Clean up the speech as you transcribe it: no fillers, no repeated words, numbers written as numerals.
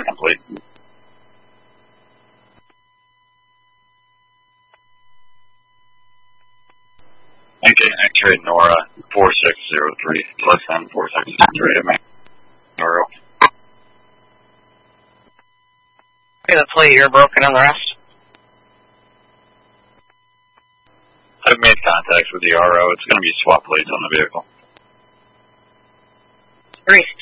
complete. Okay, X-ray Nora 4603, less than 4603, Nora. Okay, the plate, you're broken on the rest. I've made contact with the RO. It's going to be swap plates on the vehicle. Grease.